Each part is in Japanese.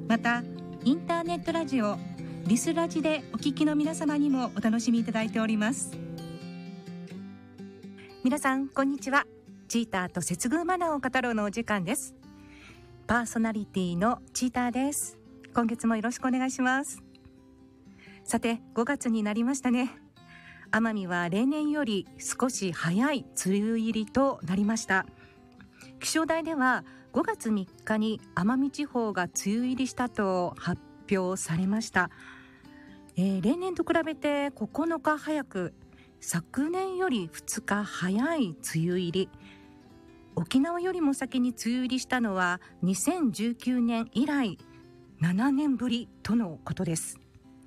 またインターネットラジオリスラジでお聞きの皆様にもお楽しみいただいております。皆さんこんにちは。チーターと接遇マナーを語ろうのお時間です。パーソナリティのチーターです。今月もよろしくお願いします。さて5月になりましたね。奄美は例年より少し早い梅雨入りとなりました。気象台では5月3日に奄美地方が梅雨入りしたと発表されました。例年と比べて9日早く、昨年より2日早い梅雨入り。沖縄よりも先に梅雨入りしたのは2019年以来7年ぶりとのことです。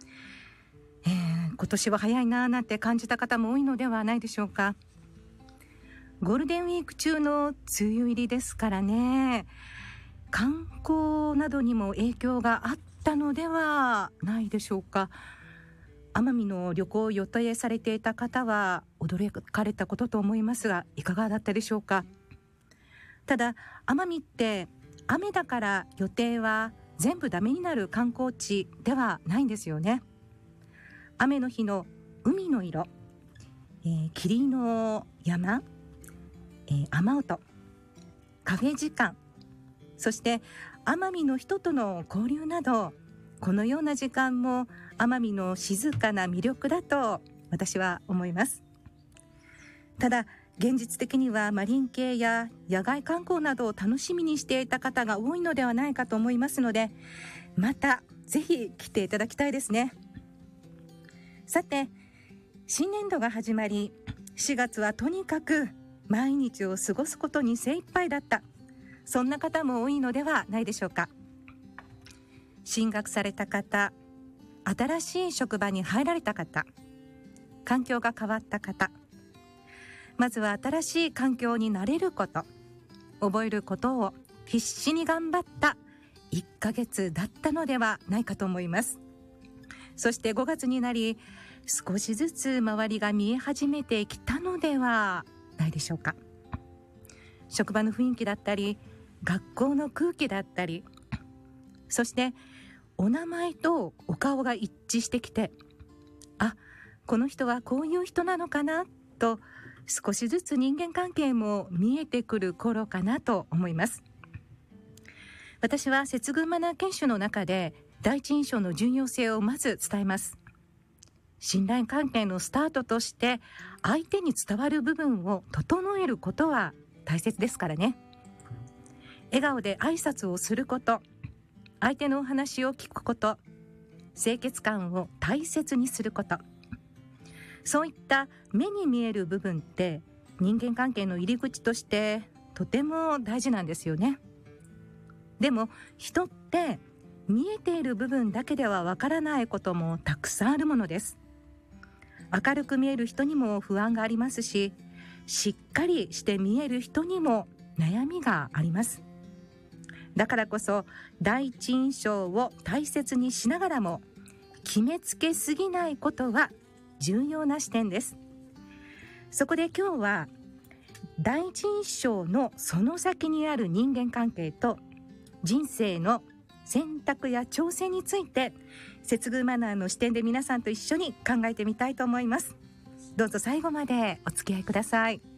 今年は早いななんて感じた方も多いのではないでしょうか。ゴールデンウィーク中の梅雨入りですからね、観光などにも影響があったのではないでしょうか。奄美の旅行を予定されていた方は驚かれたことと思いますが、いかがだったでしょうか。ただ奄美って雨だから予定は全部ダメになる観光地ではないんですよね。雨の日の海の色、霧の山、雨音、カフェ時間、そして奄美の人との交流など、このような時間も奄美の静かな魅力だと私は思います。ただ現実的にはマリン系や野外観光などを楽しみにしていた方が多いのではないかと思いますので、またぜひ来ていただきたいですね。さて、新年度が始まり、4月はとにかく毎日を過ごすことに精一杯だった、そんな方も多いのではないでしょうか。進学された方、新しい職場に入られた方、環境が変わった方、まずは新しい環境に慣れること、覚えることを必死に頑張った1ヶ月だったのではないかと思います。そして5月になり、少しずつ周りが見え始めてきたのではないでしょうか。職場の雰囲気だったり、学校の空気だったり、そしてお名前とお顔が一致してきて、あ、この人はこういう人なのかなと、少しずつ人間関係も見えてくる頃かなと思います。私は接遇マナー研修の中で第一印象の重要性をまず伝えます。信頼関係のスタートとして相手に伝わる部分を整えることは大切ですからね。笑顔で挨拶をすること、相手のお話を聞くこと、清潔感を大切にすること、そういった目に見える部分って人間関係の入り口としてとても大事なんですよね。でも人って見えている部分だけではわからないこともたくさんあるものです。明るく見える人にも不安がありますし、しっかりして見える人にも悩みがあります。だからこそ第一印象を大切にしながらも決めつけすぎないことは重要な視点です。そこで今日は第一印象のその先にある人間関係と人生の選択や挑戦について、接遇マナーの視点で皆さんと一緒に考えてみたいと思います。どうぞ最後までお付き合いください。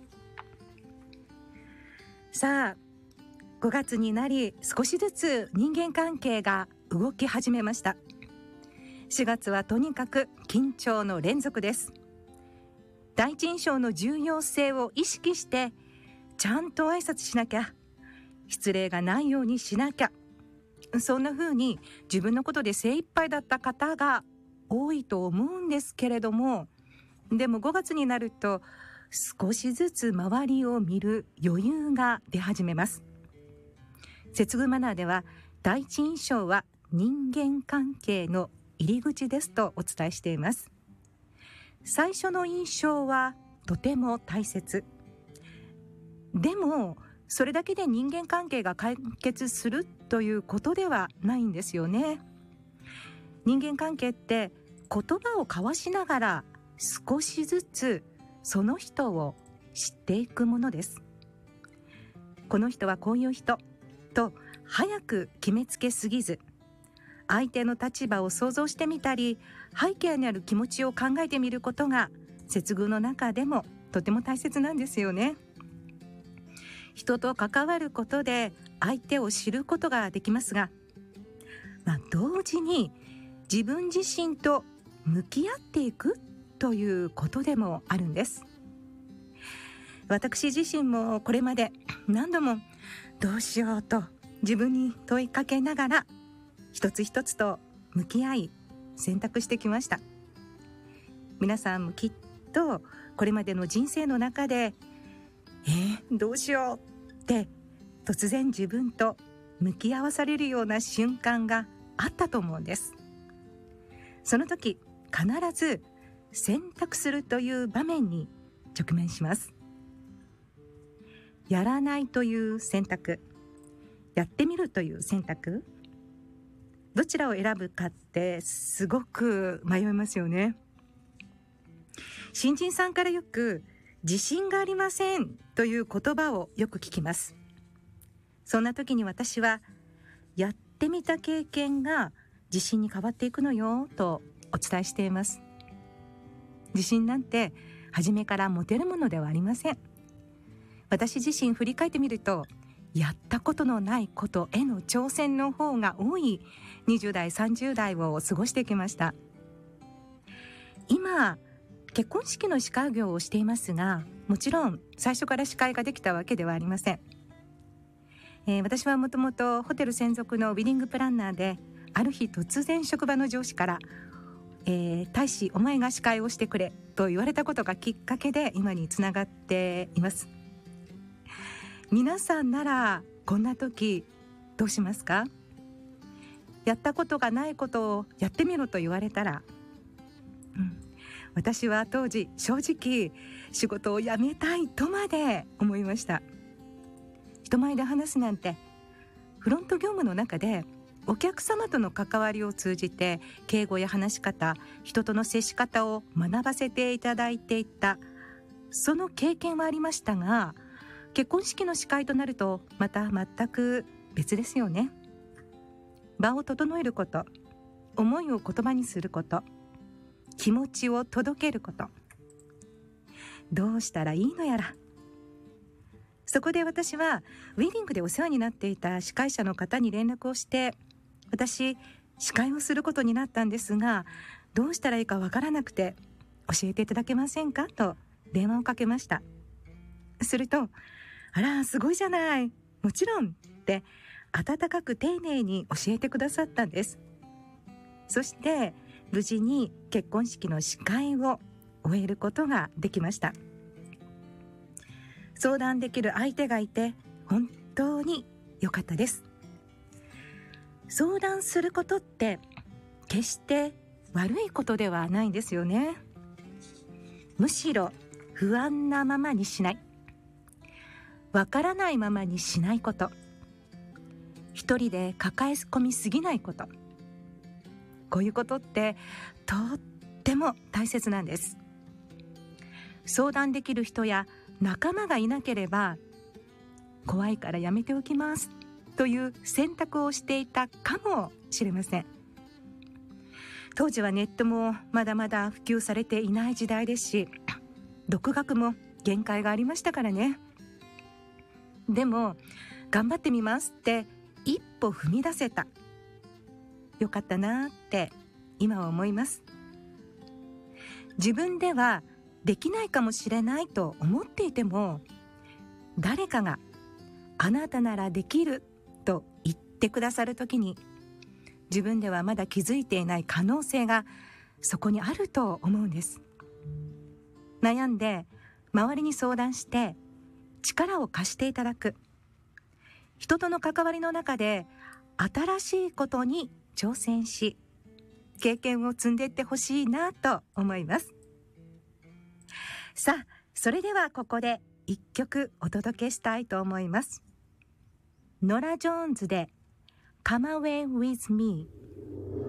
さあ、5月になり少しずつ人間関係が動き始めました。4月はとにかく緊張の連続です。第一印象の重要性を意識してちゃんと挨拶しなきゃ、失礼がないようにしなきゃ、そんな風に自分のことで精一杯だった方が多いと思うんですけれども、でも5月になると少しずつ周りを見る余裕が出始めます。接遇マナーでは第一印象は人間関係の入り口ですとお伝えしています。最初の印象はとても大切。でもそれだけで人間関係が解決するということではないんですよね。人間関係って言葉を交わしながら少しずつその人を知っていくものです。この人はこういう人と早く決めつけすぎず、 相手の立場を想像してみたり、背景にある気持ちを考えてみることが接遇の中でもとても大切なんですよね。人と関わることで相手を知ることができますが、同時に自分自身と向き合っていくということでもあるんです。私自身もこれまで何度もどうしようと自分に問いかけながら一つ一つと向き合い選択してきました。皆さんもきっとこれまでの人生の中でどうしようって突然自分と向き合わされるような瞬間があったと思うんです。その時必ず選択するという場面に直面します。やらないという選択、やってみるという選択、どちらを選ぶかってすごく迷いますよね。新人さんからよく自信がありませんという言葉をよく聞きます。そんな時に私はやってみた経験が自信に変わっていくのよとお伝えしています。自信なんて初めから持てるものではありません。私自身振り返ってみると、やったことのないことへの挑戦の方が多い20代30代を過ごしてきました。今結婚式の司会業をしていますが、もちろん最初から司会ができたわけではありません。私はもともとホテル専属のウェディングプランナーで、ある日突然職場の上司から大使お前が司会をしてくれと言われたことがきっかけで今につながっています。皆さんならこんな時どうしますか？やったことがないことをやってみろと言われたら、私は当時正直仕事を辞めたいとまで思いました。人前で話すなんて、フロント業務の中でお客様との関わりを通じて敬語や話し方、人との接し方を学ばせていただいていた、その経験はありましたが、結婚式の司会となるとまた全く別ですよね。場を整えること、思いを言葉にすること、気持ちを届けること、どうしたらいいのやら。そこで私はウェディングでお世話になっていた司会者の方に連絡をして、私司会をすることになったんですが、どうしたらいいかわからなくて教えていただけませんかと電話をかけました。すると、あらすごいじゃない、もちろんって温かく丁寧に教えてくださったんです。そして無事に結婚式の司会を終えることができました。相談できる相手がいて本当に良かったです。相談することって決して悪いことではないんですよね。むしろ不安なままにしない、わからないままにしないこと、一人で抱え込みすぎないこと、こういうことってとっても大切なんです。相談できる人や仲間がいなければ、怖いからやめておきますという選択をしていたかもしれません。当時はネットもまだまだ普及されていない時代ですし、独学も限界がありましたからね。でも頑張ってみますって一歩踏み出せた、よかったなって今は思います。自分ではできないかもしれないと思っていても、誰かがあなたならできると言ってくださるときに、自分ではまだ気づいていない可能性がそこにあると思うんです。悩んで周りに相談して力を貸していただく、人との関わりの中で新しいことに挑戦し、経験を積んでいってほしいなと思います。さあ、それではここで一曲お届けしたいと思います。ノラ・ジョーンズで Come Away With Me。